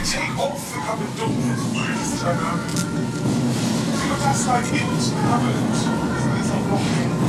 Take off the cupboard doors. Because that's like into the cupboard. There's a locking.